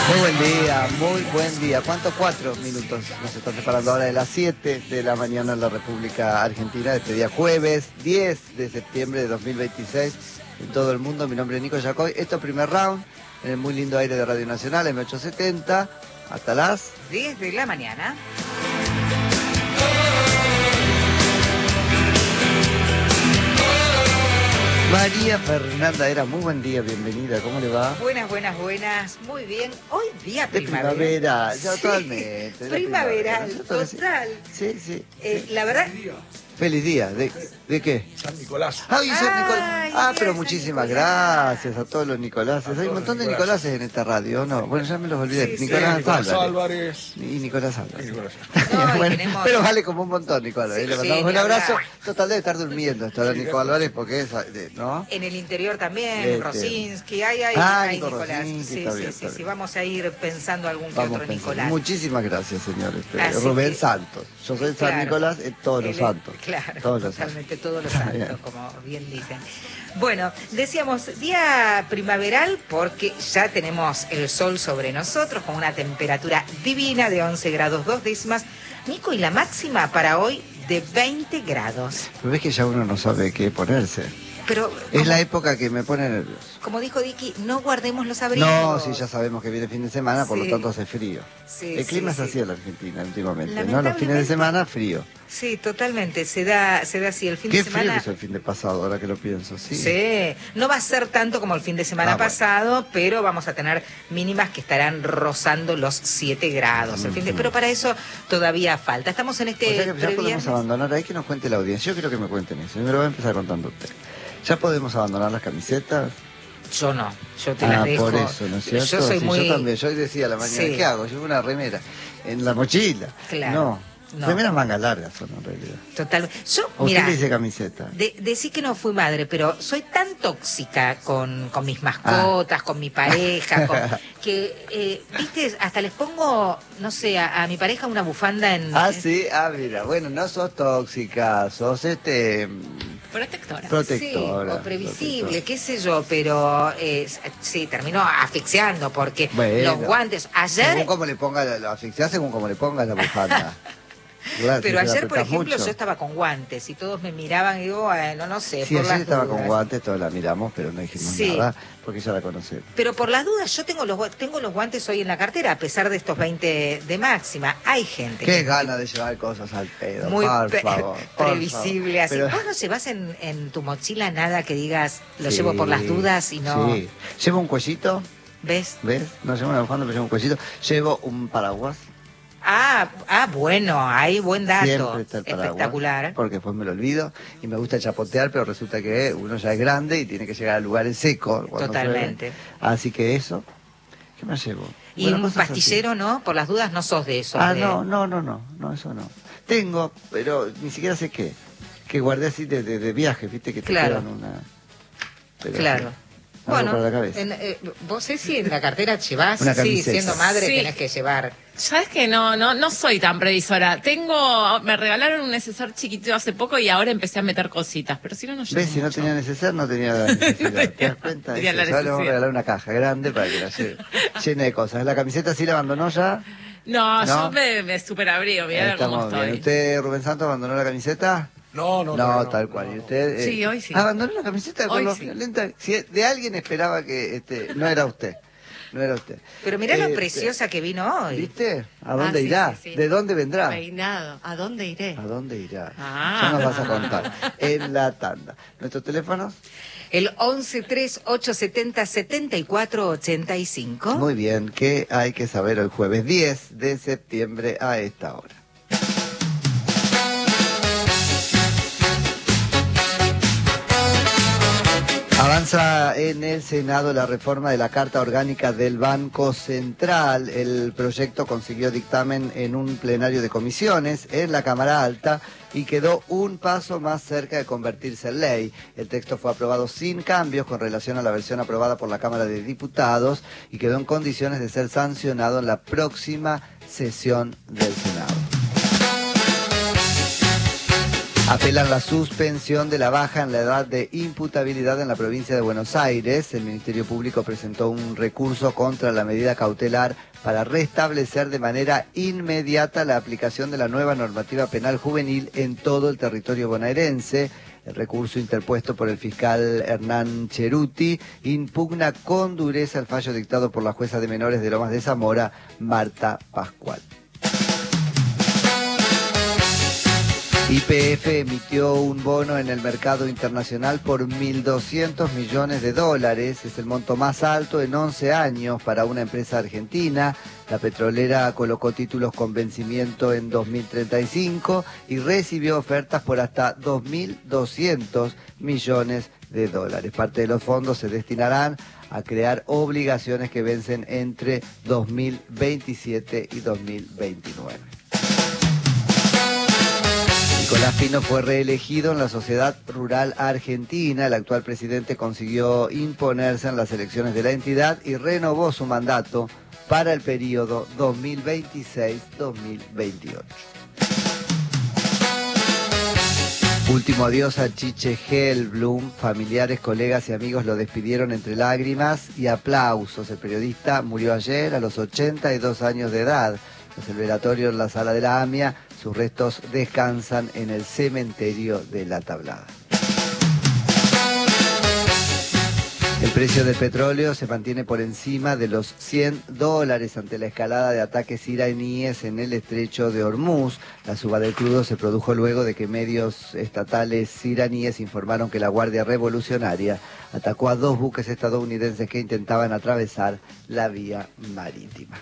Muy buen día. ¿Cuántos? 4 minutos. Nos están separando ahora de las 7 de la mañana en la República Argentina, este día jueves 10 de septiembre de 2026. En todo el mundo, mi nombre es Nico Yacoy. Esto es Primer Round, en el muy lindo aire de Radio Nacional, M870, hasta las 10 de la mañana. María Fernanda Era. Muy buen día, bienvenida. ¿Cómo le va? Buenas. Muy bien. Hoy día De primavera. primavera, ya Sí. totalmente. Primaveral, Nosotros total. Sí. La verdad, Feliz día. ¿De qué? San Nicolás. ¡Ay, San Nicolás! Ay, Pero San muchísimas Nicolás. gracias a todos los Nicolases. A Hay un todos montón de los Nicolases en esta radio, ¿no? Bueno, ya me los olvidé. Sí, sí. Nicolás Nicolás Álvarez. Álvarez. Y Nicolás Álvarez. Nicolás. No, y Bueno, tenemos- pero vale como un montón, Nicolás. Sí, Le sí, mandamos un ni abrazo. hablar. Total, debe estar durmiendo esto de Nicolás Álvarez porque es, ¿no? en el interior también, Este. Rosinski, hay Nico Nicolás. Rosinski, está bien, está Sí. bien. Vamos a ir pensando algún que Vamos otro pensando. Nicolás. Muchísimas gracias, señores. Así Rubén que- Santos. Yo soy San Claro. Nicolás en todos los Él- santos. Claro, Todos los totalmente todos los Está bien. santos, como bien dicen. Bueno, decíamos día primaveral porque ya tenemos el sol sobre nosotros con una temperatura divina de 11 grados 2 décimas. Nico, y la máxima para hoy de 20 grados. Pero ves que ya uno no sabe qué ponerse. Pero, Es como, la época que me pone nervioso. como dijo Dicky, no guardemos los abrigos. No, sí, ya sabemos que viene fin de semana, por lo Sí. tanto hace frío. Sí, El clima sí, es así sí. en la Argentina últimamente, ¿no? Los Lamentablemente- fines de semana, frío. Sí, totalmente, se da así el fin Qué de frío semana. que hizo el fin de pasado, ahora que lo pienso, sí. Sí, no va a ser tanto como el fin de semana Ah, bueno. pasado, pero vamos a tener mínimas que estarán rozando los 7 grados. Pero para eso todavía falta. Estamos en O sea que ya podemos previernes. abandonar, ahí que nos cuente la audiencia. Yo quiero que me cuenten eso, y me lo va a empezar contando usted. ¿Ya podemos abandonar las camisetas? Yo no, yo te las dejo. Por eso, ¿no es cierto? Yo soy Sí, muy... yo también, yo hoy decía a la mañana, Sí. ¿qué hago? Llevo una remera en la mochila. Claro, no. Remeras mangas largas son en realidad. Total. Yo, ¿A usted mira, le dice camiseta? Decí que no fui madre, pero soy tan tóxica con mis mascotas, con mi pareja, que, viste, hasta les pongo, no sé, a mi pareja una bufanda en... Sí, mira, bueno, no sos tóxica, sos Protectora. protectora. Sí, o previsible, protectora. qué sé yo, pero sí, terminó asfixiando porque Bueno, los guantes, Según ayer, como le ponga la asfixia, según como le ponga la bufanda. Claro, pero si se la ayer, por apretás ejemplo, mucho. yo estaba con guantes y todos me miraban y digo, bueno, no sé, Sí, por ayer las estaba dudas. con guantes, todos la miramos, pero no dijimos Sí. nada, porque ya la conocemos. Pero por las dudas, yo tengo los guantes hoy en la cartera, a pesar de estos 20 de máxima. Hay gente Qué que ganas de llevar cosas al pedo, muy por favor. por previsible, favor. así. Pero- ¿Vos no llevas en tu mochila nada que digas, lo llevo por las dudas y no... Sí. Llevo un cuellito, ¿Ves? ¿ves? No llevo una bufanda, pero llevo un cuellito. Llevo un paraguas. Bueno, hay buen dato. Siempre está el paraguas. Espectacular. Porque después me lo olvido y me gusta chapotear, pero resulta que uno ya es grande y tiene que llegar a lugares secos. cuando Totalmente. llueve. Así que eso. ¿Qué más llevo? Y Bueno, un cosas así. pastillero, ¿no? Por las dudas no sos de eso. No, eso no. Tengo, pero ni siquiera sé qué. Que guardé así de viaje, viste, que te Claro. quedan una... pero Claro. sí, algo para la cabeza. vos sé si en la cartera llevás, Una sí, camiseta. siendo madre Sí. tenés que llevar. ¿Sabes que no soy tan previsora? Me regalaron un neceser chiquitito hace poco y ahora empecé a meter cositas, pero si no, no llevo ¿Ves? Si no mucho. tenía necesidad, no tenía la necesidad. ¿Te das cuenta? Tenía Eso, la ya le vamos a necesidad. regalar una caja grande para que la lleve llena de cosas. ¿La camiseta sí la abandonó ya? No, ¿No? yo me superabrigo, mirá cómo Estamos bien. estoy. ¿Usted, Rubén Santos, abandonó la camiseta? No, Tal cual. ¿Y usted? Sí, hoy sí. ¿Abandonó la camiseta con Hoy lo sí. violenta? Si de alguien esperaba que no era usted. No era usted. Pero mirá lo Este, preciosa que vino hoy. ¿Viste? ¿A dónde sí, irá? sí, sí. ¿De dónde vendrá? Peinado. ¿A dónde iré? ¿A dónde irá? Ah. Ya nos vas a contar. En la tanda. ¿Nuestros teléfonos? El 1138707485. Muy bien. ¿Qué hay que saber hoy jueves 10 de septiembre a esta hora? Avanza en el Senado la reforma de la Carta Orgánica del Banco Central. El proyecto consiguió dictamen en un plenario de comisiones en la Cámara Alta y quedó un paso más cerca de convertirse en ley. El texto fue aprobado sin cambios con relación a la versión aprobada por la Cámara de Diputados y quedó en condiciones de ser sancionado en la próxima sesión del Senado. Apelan la suspensión de la baja en la edad de imputabilidad en la provincia de Buenos Aires. El Ministerio Público presentó un recurso contra la medida cautelar para restablecer de manera inmediata la aplicación de la nueva normativa penal juvenil en todo el territorio bonaerense. El recurso interpuesto por el fiscal Hernán Cheruti impugna con dureza el fallo dictado por la jueza de menores de Lomas de Zamora, Marta Pascual. YPF emitió un bono en el mercado internacional por 1.200 millones de dólares. Es el monto más alto en 11 años para una empresa argentina. La petrolera colocó títulos con vencimiento en 2035 y recibió ofertas por hasta 2.200 millones de dólares. Parte de los fondos se destinarán a crear obligaciones que vencen entre 2027 y 2029. Nicolás Pino fue reelegido en la Sociedad Rural Argentina. El actual presidente consiguió imponerse en las elecciones de la entidad y renovó su mandato para el periodo 2026-2028. Último adiós a Chiche Helblum. Familiares, colegas y amigos lo despidieron entre lágrimas y aplausos. El periodista murió ayer a los 82 años de edad. Tras el velatorio en la sala de la AMIA, sus restos descansan en el cementerio de La Tablada. El precio del petróleo se mantiene por encima de los $100 ante la escalada de ataques iraníes en el estrecho de Hormuz. La suba del crudo se produjo luego de que medios estatales iraníes informaron que la Guardia Revolucionaria atacó a 2 buques estadounidenses que intentaban atravesar la vía marítima.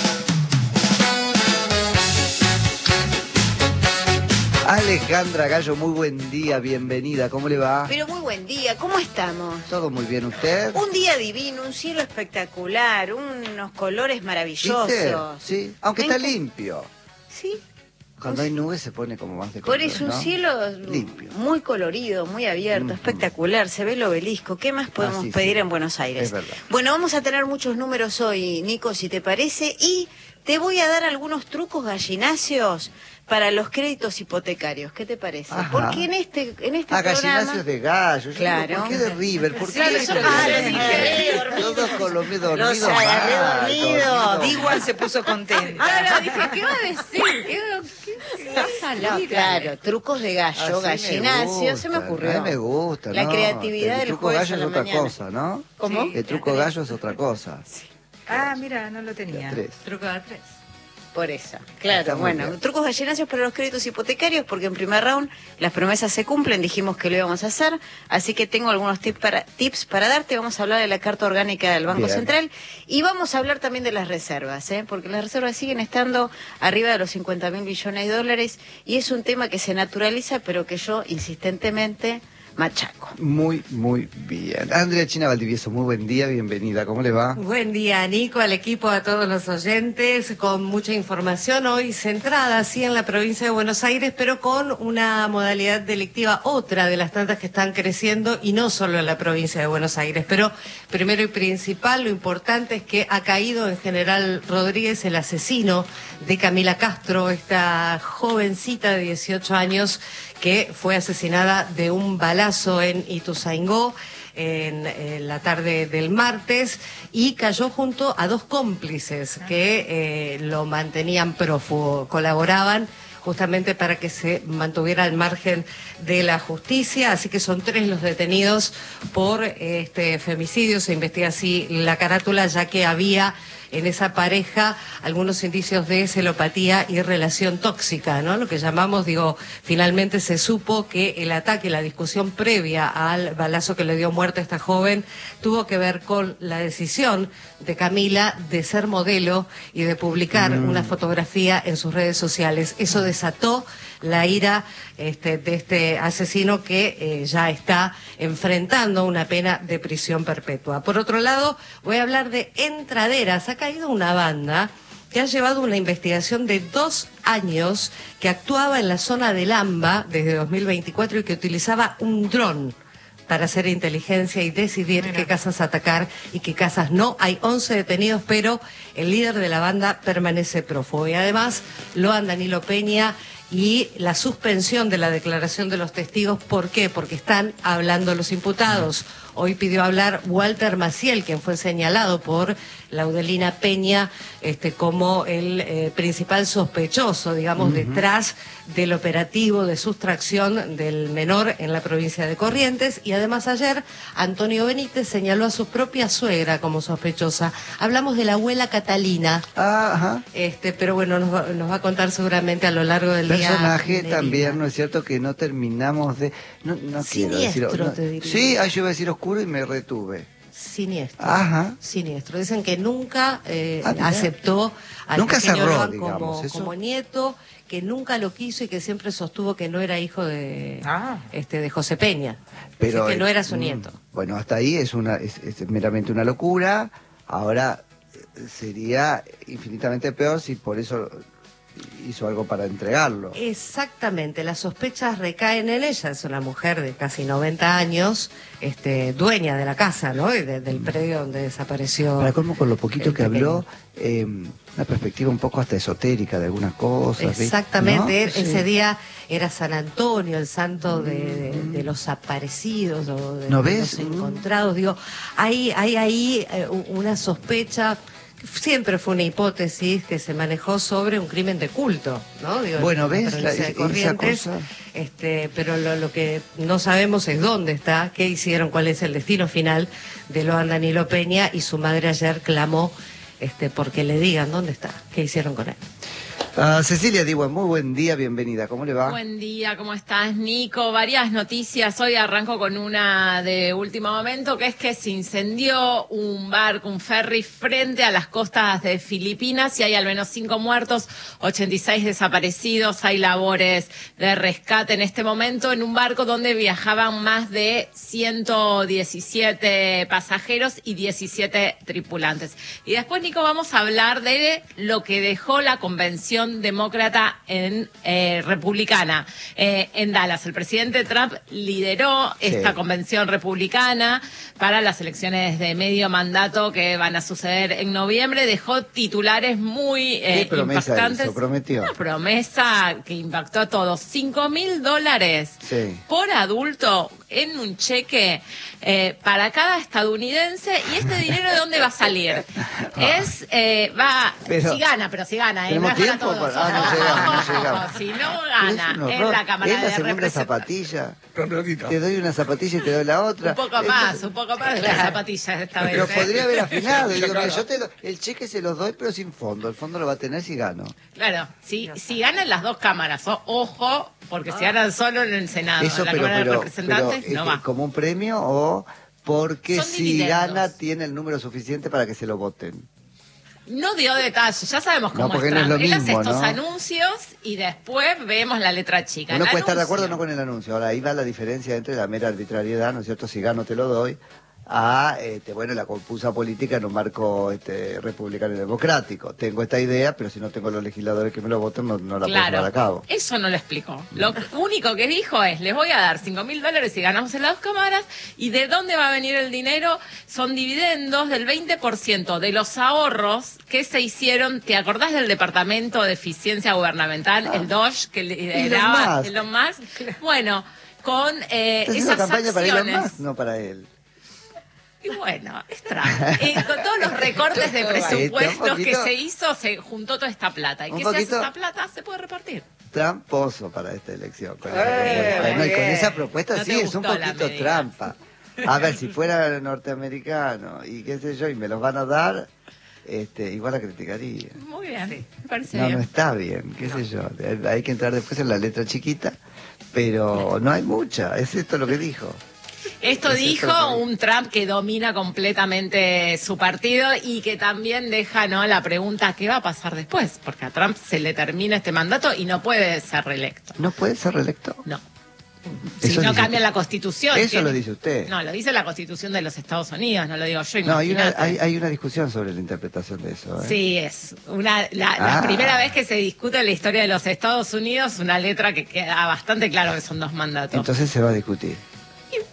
Alejandra Gallo, muy buen día, bienvenida, ¿cómo le va? Pero muy buen día, ¿cómo estamos? Todo muy bien, ¿usted? Un día divino, un cielo espectacular, unos colores maravillosos. ¿Viste? Sí, aunque está limpio. Sí. Cuando hay nubes se pone como más de color, Por eso ¿no? un cielo limpio, muy colorido, muy abierto, espectacular, se ve el obelisco. ¿Qué más podemos pedir en Buenos Aires? Es verdad. Bueno, vamos a tener muchos números hoy, Nico, si te parece, y te voy a dar algunos trucos gallinacios para los créditos hipotecarios. ¿Qué te parece? Ajá. Porque en este programa... gallinacios de gallo. Yo Claro. digo, ¿por qué de River? ¿Por qué Claro, de eso River? Todos con los dormidos. Los agarré dormidos. Igual se puso contenta. Ahora dije, ¿qué va a decir? ¿Qué va a salir? No, claro, trucos de gallo, Así gallinacio, se me ocurrió. A mí me gusta, La ¿no? creatividad El del truco jueves gallo a es la otra mañana. cosa, ¿no? ¿Cómo? El truco gallo es otra cosa. Ah, mira, no lo tenía. 3. Truco de 3. Por eso, claro, Está muy bueno, bien. trucos gallinacios para los créditos hipotecarios, porque en primer round las promesas se cumplen, dijimos que lo íbamos a hacer, así que tengo algunos tips para darte. Vamos a hablar de la Carta Orgánica del Banco Bien. Central y vamos a hablar también de las reservas, porque las reservas siguen estando arriba de los 50.000 billones de dólares y es un tema que se naturaliza, pero que yo insistentemente machaco. Muy, muy bien. Andrea China Valdivieso, muy buen día, bienvenida. ¿Cómo le va? Buen día, Nico, al equipo, a todos los oyentes, con mucha información hoy centrada, así en la provincia de Buenos Aires, pero con una modalidad delictiva, otra de las tantas que están creciendo, y no solo en la provincia de Buenos Aires. Pero primero y principal, lo importante es que ha caído en General Rodríguez, el asesino de Camila Castro, esta jovencita de 18 años que fue asesinada de un balazo en Ituzaingó en la tarde del martes y cayó junto a 2 cómplices que lo mantenían prófugo, colaboraban justamente para que se mantuviera al margen de la justicia, así que son 3 los detenidos por este femicidio. Se investiga así la carátula, ya que había en esa pareja algunos indicios de celopatía y relación tóxica, ¿no? Lo que llamamos, finalmente se supo que el ataque, la discusión previa al balazo que le dio muerte a esta joven, tuvo que ver con la decisión de Camila de ser modelo y de publicar una fotografía en sus redes sociales. Eso desató la ira de este asesino que ya está enfrentando una pena de prisión perpetua. Por otro lado, voy a hablar de entraderas. Ha caído una banda que ha llevado una investigación de 2 años, que actuaba en la zona del AMBA desde 2024 y que utilizaba un dron para hacer inteligencia y decidir qué casas atacar y qué casas no. Hay 11 detenidos, pero el líder de la banda permanece prófugo. Y además lo han Danilo Peña y la suspensión de la declaración de los testigos. ¿Por qué? Porque están hablando los imputados. Hoy pidió hablar Walter Maciel, quien fue señalado por Laudelina Peña como el principal sospechoso, digamos, detrás del operativo de sustracción del menor en la provincia de Corrientes. Y además ayer Antonio Benítez señaló a su propia suegra como sospechosa. Hablamos de la abuela Catalina. Ajá. Pero bueno, nos va a contar seguramente a lo largo del día. Personaje también, ¿no es cierto? Que no terminamos de... No quiero decir... Siniestro, te diría. Sí, yo iba a decir oscuro y me retuve. Siniestro. Ajá. Siniestro. Dicen que nunca mirá. aceptó al Nunca pequeño cerró, Loan digamos, eso. como nieto, que nunca lo quiso y que siempre sostuvo que no era hijo de José Peña. Pero que no era su nieto. Bueno, hasta ahí es meramente una locura. Ahora sería infinitamente peor si por eso hizo algo para entregarlo. Exactamente, las sospechas recaen en ella. Es una mujer de casi 90 años, dueña de la casa, ¿no? Y del predio donde desapareció. Para colmo, con lo poquito el que pequeño. habló, una perspectiva un poco hasta esotérica de algunas cosas. Exactamente, ¿no? ese día era San Antonio, el santo de los aparecidos o de, ¿No de ves? los encontrados. Digo, hay ahí una sospecha. Siempre fue una hipótesis que se manejó sobre un crimen de culto, ¿no? Digo, Bueno, en la ¿ves? provincia de Esa Corrientes, cosa. pero lo que no sabemos es dónde está, qué hicieron, cuál es el destino final de Loan Danilo Peña, y su madre ayer clamó porque le digan dónde está, qué hicieron con él. Cecilia Diwa, muy buen día, bienvenida. ¿Cómo le va? Buen día, ¿cómo estás, Nico? Varias noticias. Hoy arranco con una de último momento, que es que se incendió un barco, un ferry, frente a las costas de Filipinas y hay al menos 5 muertos, 86 desaparecidos. Hay labores de rescate en este momento en un barco donde viajaban más de 117 pasajeros y 17 tripulantes. Y después, Nico, vamos a hablar de lo que dejó la convención demócrata republicana en Dallas. El presidente Trump lideró esta convención republicana para las elecciones de medio mandato que van a suceder en noviembre. Dejó titulares muy ¿Qué promesa impactantes. hizo? Prometió. Una promesa que impactó a todos. $5.000 Sí. por adulto en un cheque para cada estadounidense. ¿Y este dinero de dónde va a salir? Pero- si gana, ¿Tenemos no es para tiempo? todos. No llegamos. Si no Pero gana es un en horror. la Cámara Es la de segunda Representantes. zapatilla. Te doy una zapatilla y te doy la otra. Un poco más de las zapatillas esta vez. Pero podría haber afinado. Digo, mira, el cheque se los doy, pero sin fondo. El fondo lo va a tener si gano. Claro, si ganan las dos cámaras, ojo, porque si ganan solo en el Senado, Eso, en la pero, Cámara de pero, Representantes, pero, no va. ¿como un premio o porque Son si dividendos. gana tiene el número suficiente para que se lo voten? No dio detalles, ya sabemos cómo No, porque es no es Trump. lo Él hace mismo, estos ¿no? anuncios y después vemos la letra chica. Uno El puede estar de acuerdo o anuncio. no con el anuncio. Ahora, ahí va la diferencia entre la mera arbitrariedad, ¿no es cierto? Si gano te lo doy, a la confusa política en un marco republicano y democrático. Tengo esta idea, pero si no tengo los legisladores que me lo voten, no la puedo llevar a cabo. Eso no lo explicó. Lo único que dijo es, les voy a dar $5.000 si ganamos en las dos cámaras, y de dónde va a venir el dinero son dividendos del 20% de los ahorros que se hicieron. ¿Te acordás del Departamento de Eficiencia Gubernamental, el DOGE, que lideraba Elon Musk? Bueno, con Está haciendo esas campaña para Elon acciones. Musk, no para él. Y bueno, es Trump. Y con todos los recortes de presupuestos que se hizo, se juntó toda esta plata. ¿Y Un qué se hace poquito- esta plata? Se puede repartir. Tramposo para esta elección. Con esa propuesta No sí te es un gustó la poquito medida. trampa. A ver, si fuera norteamericano y qué sé yo, y me los van a dar, igual la criticaría. Muy bien, me parece No, bien. no está bien, qué sé yo. Hay que entrar después en la letra chiquita, pero no hay mucha. Es esto lo que dijo. Esto Es dijo esto que- un Trump que domina completamente su partido y que también deja la pregunta ¿qué va a pasar después? Porque a Trump se le termina este mandato y no puede ser reelecto. ¿No puede ser reelecto? No. Eso Si no dice cambia usted. la Constitución. Eso lo dice usted. No, lo dice la Constitución de los Estados Unidos, no lo digo yo. No, imagínate. hay una discusión sobre la interpretación de eso. Sí, es la primera vez que se discute en la historia de los Estados Unidos una letra que queda bastante claro que son dos mandatos. Entonces se va a discutir.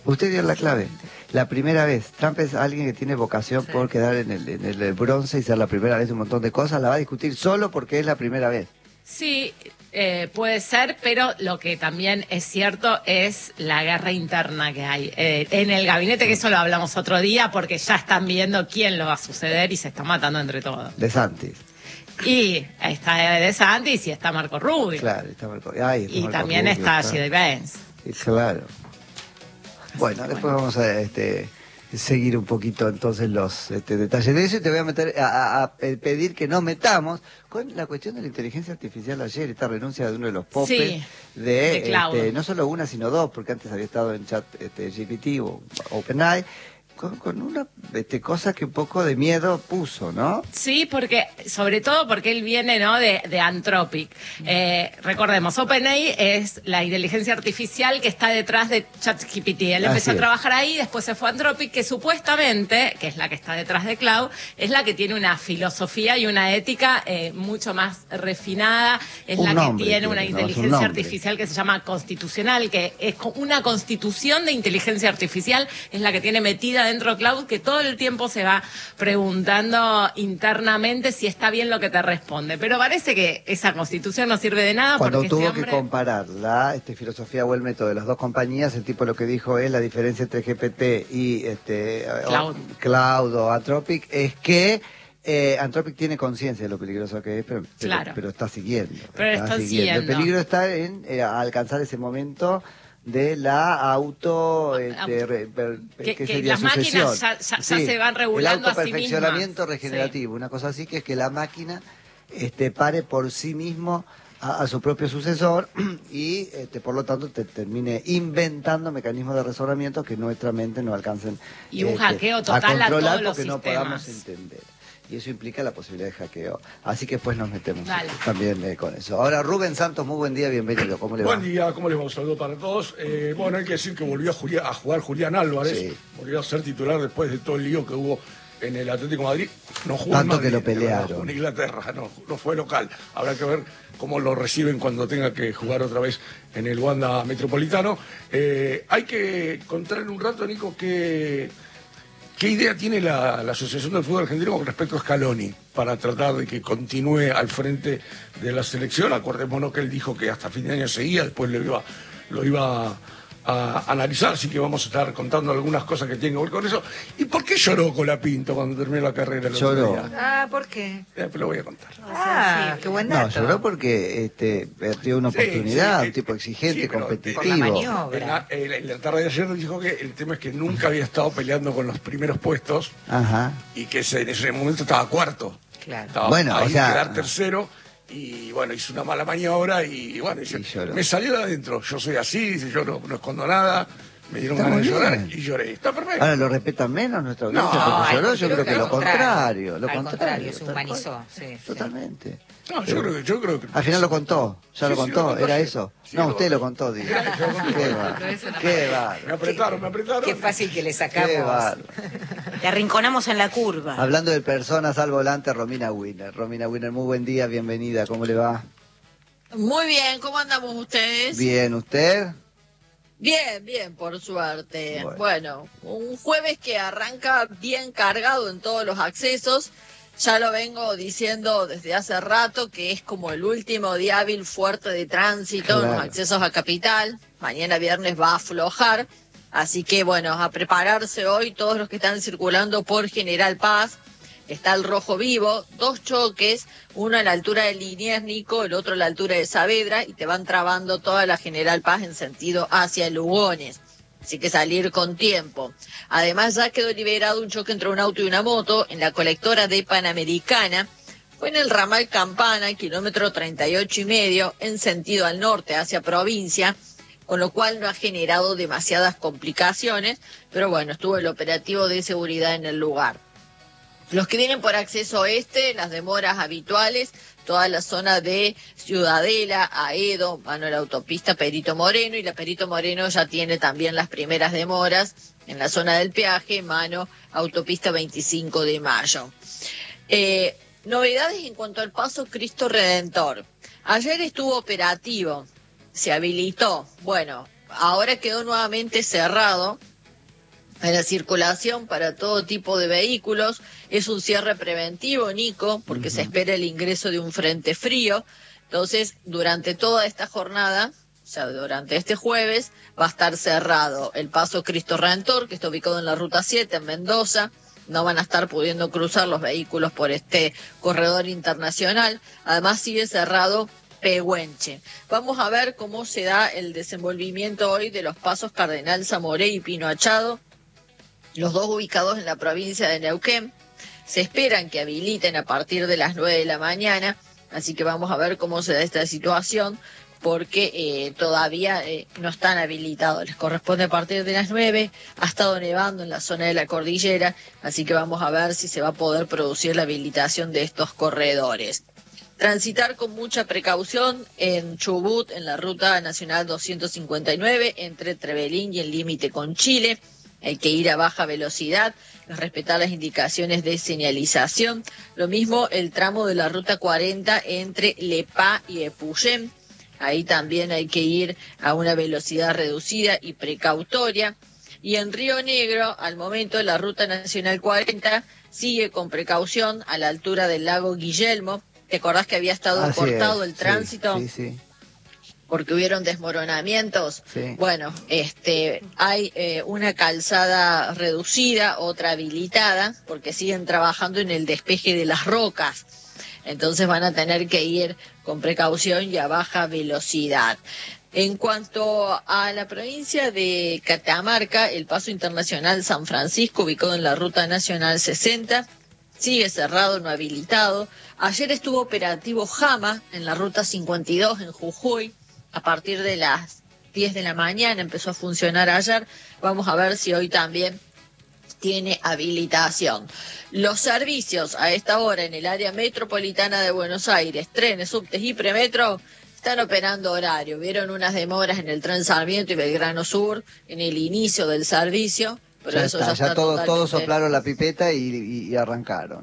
Usted dio la clave. La primera vez. Trump es alguien que tiene vocación por quedar en el bronce y ser la primera vez de un montón de cosas. La va a discutir solo porque es la primera vez. Sí, puede ser, pero lo que también es cierto es la guerra interna que hay en el gabinete, que eso lo hablamos otro día, porque ya están viendo quién lo va a suceder y se está matando entre todos. DeSantis. Y está DeSantis y está Marco Rubio. Claro, está Marco. Ay, Y Marco también Rubio, está claro. J.D. Vance. Claro. Bueno, después vamos a seguir un poquito entonces los detalles de eso y te voy a meter a pedir que nos metamos con la cuestión de la inteligencia artificial ayer, esta renuncia de uno de los popes Sí, de Cloud. no solo una sino dos, porque antes había estado en chat GPT o OpenAI, con una cosa que un poco de miedo puso, ¿no? Sí, porque sobre todo porque él viene, ¿no?, de Anthropic. Recordemos, OpenAI es la inteligencia artificial que está detrás de ChatGPT. Él empezó a trabajar ahí, después se fue a Anthropic, que supuestamente, que es la que está detrás de Cloud, es la que tiene una filosofía y una ética mucho más refinada, es la que tiene una inteligencia artificial que se llama constitucional, que es una constitución de inteligencia artificial, es la que tiene metida dentro de Cloud, que todo el tiempo se va preguntando internamente si está bien lo que te responde. Pero parece que esa constitución no sirve de nada. Cuando porque tuvo que comparar la filosofía o el método de las dos compañías, el tipo lo que dijo es la diferencia entre GPT y Cloud o Anthropic es que Anthropic tiene conciencia de lo peligroso que es, pero está siguiendo. Pero está siguiendo. El peligro está en alcanzar ese momento de la que las máquinas ya se van regulando el a sí mismas. autoperfeccionamiento regenerativo, una cosa así, que es que la máquina pare por sí mismo a su propio sucesor y por lo tanto termine inventando mecanismos de razonamiento que nuestra mente no alcancen y un hackeo total a controlar todos los porque no sistemas. podamos entender. Y eso implica la posibilidad de hackeo. Así que después nos metemos Dale. también con eso. Ahora, Rubén Santos, muy buen día, bienvenido. ¿Cómo le va? Buen día, ¿cómo les va? Un saludo para todos. Bueno, hay que decir que volvió a jugar Julián Álvarez. Sí. Volvió a ser titular después de todo el lío que hubo en el Atlético de Madrid. No jugó Tanto en Madrid, que lo pelearon. en Inglaterra, no fue local. Habrá que ver cómo lo reciben cuando tenga que jugar otra vez en el Wanda Metropolitano. Hay que contarle un rato, Nico, ¿qué idea tiene la Asociación del Fútbol Argentino con respecto a Scaloni para tratar de que continúe al frente de la selección? Acordémonos que él dijo que hasta fin de año seguía, después lo iba a analizar, así que vamos a estar contando algunas cosas que tienen que ver con eso. ¿Y por qué lloró Colapinto cuando terminó la carrera? Lloró. ¿Por qué? Lo voy a contar. Qué buen dato. No, lloró porque perdió una oportunidad, un tipo exigente, pero competitivo. Por la maniobra. En la tarde de ayer dijo que el tema es que nunca había estado peleando con los primeros puestos Ajá. y que en ese momento estaba cuarto. Claro. Estaba Bueno, ahí o sea, quedar tercero y bueno, hizo una mala maniobra y bueno, dice, Y lloró. me salió de adentro. Yo soy así, dice, yo no escondo nada. Me dieron Está ganas de muy llorar bien. y lloré. Está perfecto. Ahora lo respetan menos nuestra audiencia No, porque lloró. Yo creo creo que al lo contrario. Al contrario, se tal humanizó. cual. Sí, sí. Totalmente. No, yo creo que Al final lo contó, ya Sí, lo sí, contó, contó era ayer. eso. Sí, No, usted lo contó, digo. Yo lo conté. Qué bárbaro. Qué bárbaro. Me apretaron. Qué fácil que le Qué sacamos. bárbaro. Te arrinconamos en la curva. Hablando de personas al volante, Romina Winner. Romina Winner, muy buen día, bienvenida. ¿Cómo le va? Muy bien, ¿cómo andamos ustedes? Bien, ¿usted? Bien, por suerte. Bueno. Bueno, un jueves que arranca bien cargado en todos los accesos. Ya lo vengo diciendo desde hace rato que es como el último día hábil fuerte de tránsito en los Claro. accesos a Capital. Mañana viernes va a aflojar. Así que bueno, a prepararse hoy todos los que están circulando por General Paz. Está el rojo vivo, 2 choques, uno a la altura de Liniers, Nico, el otro a la altura de Saavedra, y te van trabando toda la General Paz en sentido hacia Lugones. Así que salir con tiempo. Además, ya quedó liberado un choque entre un auto y una moto en la colectora de Panamericana. Fue en el ramal Campana, kilómetro 38,5, en sentido al norte, hacia provincia, con lo cual no ha generado demasiadas complicaciones, pero bueno, estuvo el operativo de seguridad en el lugar. Los que vienen por acceso oeste, las demoras habituales, toda la zona de Ciudadela, Aedo, mano a la autopista Perito Moreno, y la Perito Moreno ya tiene también las primeras demoras en la zona del peaje, mano autopista 25 de Mayo. Novedades en cuanto al paso Cristo Redentor. Ayer estuvo operativo, se habilitó, bueno, ahora quedó nuevamente cerrado a la circulación para todo tipo de vehículos. Es un cierre preventivo, Nico, porque se espera el ingreso de un frente frío. Entonces, durante toda esta jornada, o sea, durante este jueves, va a estar cerrado el paso Cristo Redentor, que está ubicado en la Ruta 7 en Mendoza. No van a estar pudiendo cruzar los vehículos por este corredor internacional. Además, sigue cerrado Pehuenche. Vamos a ver cómo se da el desenvolvimiento hoy de los pasos Cardenal Zamoré y Pino Achado, los dos ubicados en la provincia de Neuquén. Se esperan que habiliten a partir de las 9 de la mañana, así que vamos a ver cómo se da esta situación, porque todavía no están habilitados. Les corresponde a partir de las 9, ha estado nevando en la zona de la cordillera, así que vamos a ver si se va a poder producir la habilitación de estos corredores. Transitar con mucha precaución en Chubut, en la ruta nacional 259, entre Trevelín y el límite con Chile. Hay que ir a baja velocidad, respetar las indicaciones de señalización. Lo mismo el tramo de la ruta 40 entre Lepá y Epuyén. Ahí también hay que ir a una velocidad reducida y precautoria. Y en Río Negro, al momento, la ruta nacional 40 sigue con precaución a la altura del lago Guillermo. ¿Te acordás que había estado cortado el tránsito? Sí, sí. Porque hubieron desmoronamientos. Sí. Bueno, hay una calzada reducida, otra habilitada, porque siguen trabajando en el despeje de las rocas. Entonces van a tener que ir con precaución y a baja velocidad. En cuanto a la provincia de Catamarca, el paso internacional San Francisco, ubicado en la ruta nacional 60, sigue cerrado, no habilitado. Ayer estuvo operativo Jama en la ruta 52 en Jujuy. A partir de las 10 de la mañana empezó a funcionar ayer. Vamos a ver si hoy también tiene habilitación. Los servicios a esta hora en el área metropolitana de Buenos Aires, trenes, subtes y premetro, están operando horario. Vieron unas demoras en el tren Sarmiento y Belgrano Sur en el inicio del servicio, pero eso ya está todos soplaron la pipeta y arrancaron.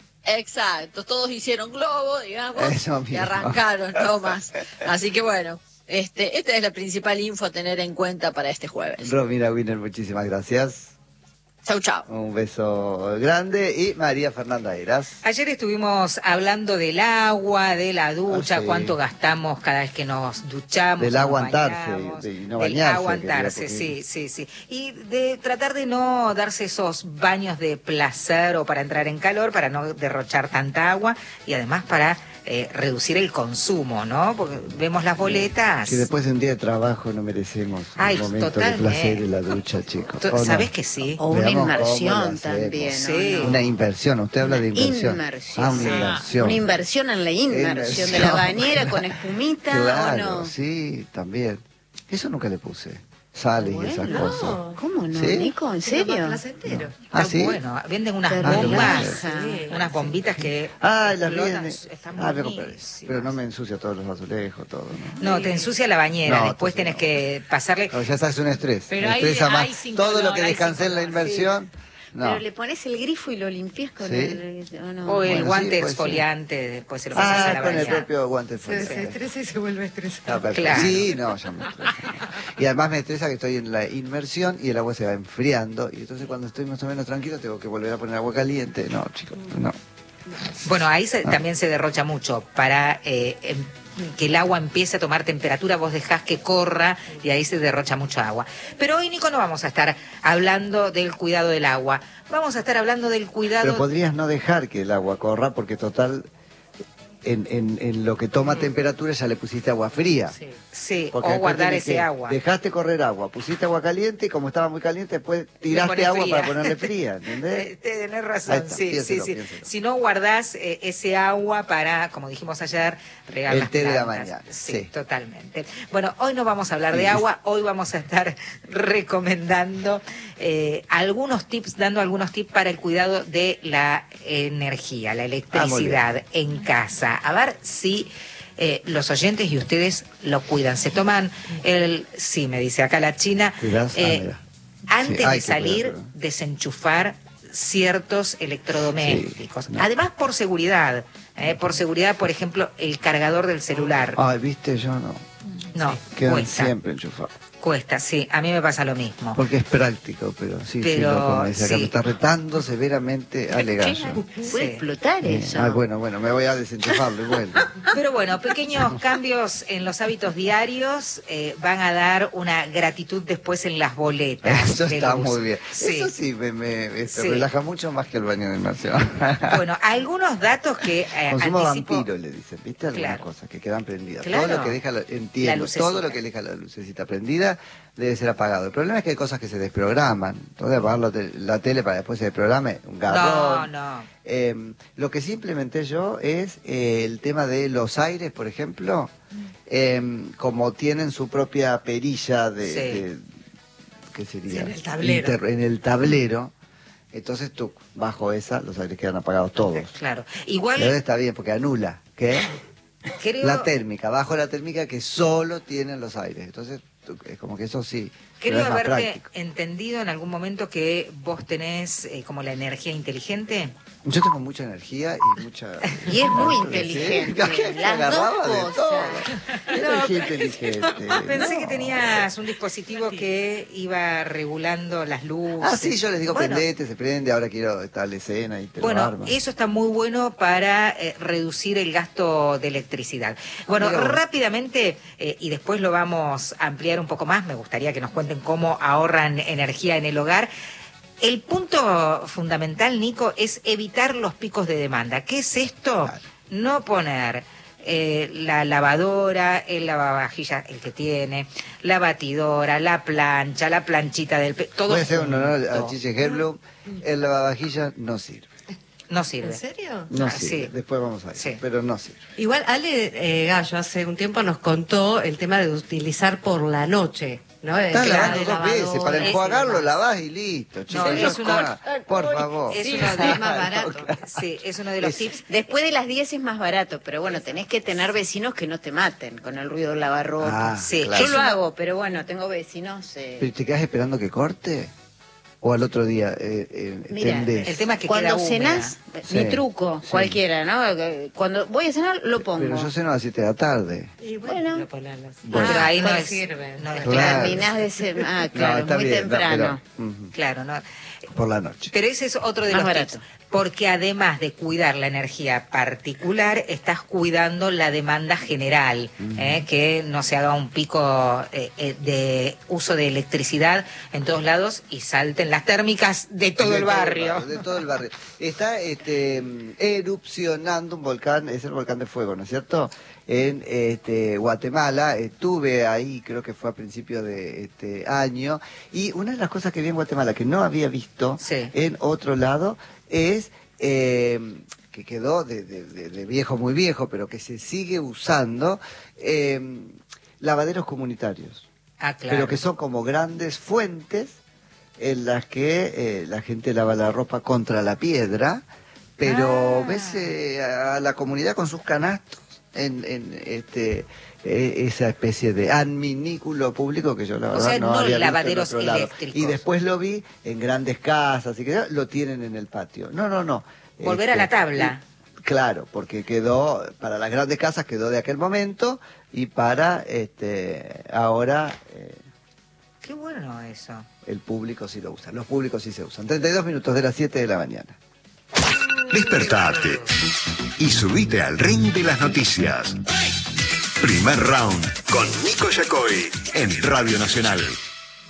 Exacto, todos hicieron globo, digamos, Eso y mismo. arrancaron, no más. Así que bueno, esta es la principal info a tener en cuenta para este jueves. Romina Wiener, muchísimas gracias. Chau, chau. Un beso grande. Y María Fernanda Eras. Ayer estuvimos hablando del agua, de la ducha, Ah, sí. cuánto gastamos cada vez que nos duchamos. Del nos aguantarse, bañamos, y no del bañarse, aguantarse, quería, sí. Y de tratar de no darse esos baños de placer o para entrar en calor, para no derrochar tanta agua y además para reducir el consumo, ¿no? Porque vemos las boletas. Si después de un día de trabajo no merecemos Ay, un momento totalmente. de placer en la ducha, chicos. ¿O no? ¿Sabés que sí? O una Veamos cómo lo inversión hacemos. también. Sí. ¿o no? Una inversión, usted habla de inversión. Inmersión. Una inversión. Una inversión en la inmersión de la bañera con espumita, Claro, ¿o no? sí, también. Eso nunca le puse. Sales y esas Bueno, cosas. ¿cómo no, ¿Sí? Nico? ¿En serio? Placentero. Ah, Está ¿sí? bueno, venden unas Pero bombas, relaja. unas bombitas que Las explotan, viene. están Voy a comprar. buenísimas. Pero no me ensucia todos los azulejos, todo, ¿no? No, te ensucia la bañera, No, después entonces tenés que pasarle. No, ya es un estrés. Pero Me hay- estresa más. hay sin Todo lo color, que hay descansé sin en la color, inversión. No. Pero le pones el grifo y lo limpias con Sí. ¿o no? O el Bueno, guante sí, puede exfoliante, después se lo pasas a la Con el bañera. propio guante Se fuerte. estresa y se vuelve estresado. Ah, perfecto. Claro. Sí, no, ya me estresa. Y además me estresa que estoy en la inmersión y el agua se va enfriando. Y entonces cuando estoy más o menos tranquilo tengo que volver a poner agua caliente. No, chicos, no. Bueno, ahí también se derrocha mucho. Para que el agua empiece a tomar temperatura, vos dejás que corra y ahí se derrocha mucha agua. Pero hoy, Nico, no vamos a estar hablando del cuidado del agua. Vamos a estar hablando del cuidado... Pero podrías no dejar que el agua corra porque total, en lo que toma temperatura ya le pusiste agua fría. Sí, Porque o después guardar tenés ese que- agua. Dejaste correr agua, pusiste agua caliente y como estaba muy caliente, después tiraste pones agua fría. para ponerle fría, ¿entendés? Tenés Ahí razón, está, sí. piénselo, piénselo. Si no guardás ese agua para, como dijimos ayer, regar El las té de la plantas. mañana, Sí, sí. totalmente. Bueno, hoy no vamos a hablar de agua, hoy vamos a estar recomendando algunos tips, dando algunos tips para el cuidado de la energía, la electricidad en casa. A ver si... los oyentes y ustedes lo cuidan. Se toman sí, me dice acá la China, ¿Cuidás? Mira. antes Sí, hay de que salir, cuidarlo. desenchufar ciertos electrodomésticos. Sí, no. Además, por seguridad, por ejemplo, el cargador del celular. Ay, viste, yo no. No, Quedan cuesta. siempre enchufados. Cuesta, sí, a mí me pasa lo mismo. Porque es práctico, pero sí, Pero, loco, me dice acá, sí. me está retando severamente a Legallo. Puede Sí. explotar eso. Bueno, me voy a desenchufarlo y vuelvo. Pero bueno, pequeños cambios en los hábitos diarios van a dar una gratitud después en las boletas. Eso de está luz. muy bien. Sí. Eso sí me Sí. relaja mucho más que el baño de inmersión. Bueno, algunos datos que Consumo anticipo. vampiro, le dicen, ¿viste? Algunas Claro. cosas que quedan prendidas. Claro. Todo lo que deja, La entiendo, lucecita. todo lo que deja la lucecita prendida debe ser apagado. El problema es que hay cosas que se desprograman. Entonces apagar la tele para después se desprograme, un garrón. No. Lo que sí implementé yo es el tema de los aires, por ejemplo, como tienen su propia perilla de ¿qué sería? Sí, en el tablero. En el tablero. Entonces tú, bajo esa, los aires quedan apagados todos. Claro. Pero Igual está bien, porque anula. ¿Qué? creo, La térmica, bajo la térmica que solo tienen los aires. Entonces, es como que eso sí. pero creo es más haberte práctico. entendido en algún momento que vos tenés como la energía inteligente. Yo tengo mucha energía y mucha... Y es muy Sí, inteligente. que me Las dos agarraba de todo. cosas. Energía inteligente. Pensé No. que tenías un dispositivo que iba regulando las luces. Ah, sí, yo les digo, Bueno, prendete, se prende, ahora quiero tal escena y te lo Bueno, arma. eso está muy bueno para reducir el gasto de electricidad. Bueno, Mira vos. rápidamente, y después lo vamos a ampliar un poco más, me gustaría que nos cuenten cómo ahorran energía en el hogar. El punto fundamental, Nico, es evitar los picos de demanda. ¿Qué es esto? Claro. No poner la lavadora, el lavavajillas, el que tiene, la batidora, la plancha, la planchita del... todo Voy a hacer un honor a junto. Chiche Herblum. El lavavajillas no sirve. No ¿En sirve. serio? No Ah, sirve. sí. Después vamos a ver. Sí. Pero no sirve. Igual Ale Gallo hace un tiempo nos contó el tema de utilizar por la noche, ¿no? El Estás tema lavando de dos veces, lavadoras para y enjuagarlo demás. lavás y listo. Chiche, No, ya es una- está. Por favor. Es Sí, uno es de más barato. Sí, es uno de los tips. Después de las 10 es más barato, pero bueno, tenés que tener vecinos que no te maten con el ruido del lavarropa. Ah, Sí, claro. Yo lo hago, pero bueno, tengo vecinos. ¿Pero te quedas esperando que corte? ¿O al otro día Mira, tendés? El tema es que Cuando queda cenás, húmeda. Sí, mi truco, sí. cualquiera, ¿no? Cuando voy a cenar, lo pongo. Pero yo ceno a las 7 de la tarde. Y Bueno. lo ponemos. Bueno. Pero ahí no bueno, es, sirve. no es Claro. Terminás de cenar, No, claro, está muy bien, temprano. pero, ujú, claro, ¿no? por la noche. Pero ese es otro de Más los barato. tips. Porque además de cuidar la energía particular, estás cuidando la demanda general, que no se haga un pico de uso de electricidad en todos lados y salten las térmicas de todo el barrio. De todo el barrio. Está erupcionando un volcán, es el volcán de fuego, ¿no es cierto? En Guatemala, estuve ahí, creo que fue a principios de este año, y una de las cosas que vi en Guatemala que no había visto Sí. en otro lado es que quedó de viejo, muy viejo, pero que se sigue usando, lavaderos comunitarios. Ah, claro. Pero que son como grandes fuentes en las que la gente lava la ropa contra la piedra, pero ves a la comunidad con sus canastos en esa especie de adminículo público que yo la O verdad sea, no no había lavaderos visto en otro lado. eléctricos. Y después lo vi en grandes casas y que lo tienen en el patio. No. Volver a la tabla. Claro, porque quedó, para las grandes casas quedó de aquel momento y para ahora Qué bueno eso. el público sí lo usa. Los públicos sí se usan. 32 minutos de las 7 de la mañana. Despertate y subite al ring de las noticias. Primer round con Nico Yacoy en Radio Nacional.